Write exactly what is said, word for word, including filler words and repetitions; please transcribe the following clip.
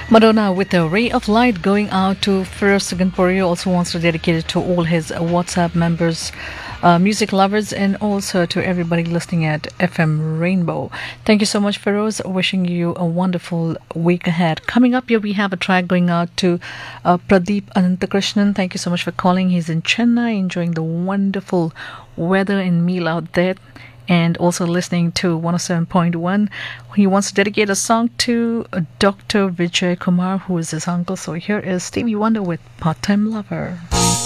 Madonna with a ray of light going out to Firoz Ganpuri. Also wants to dedicate it to all his uh, WhatsApp members, uh, music lovers, and also to everybody listening at F M Rainbow. Thank you so much, Firoz. Wishing you a wonderful week ahead. Coming up here, we have a track going out to uh, Pradeep Anantakrishnan. Thank you so much for calling. He's in Chennai, enjoying the wonderful weather and meal out there, and also listening to one oh seven point one. He wants to dedicate a song to Doctor Vijay Kumar, who is his uncle. So here is Stevie Wonder with Part-Time Lover.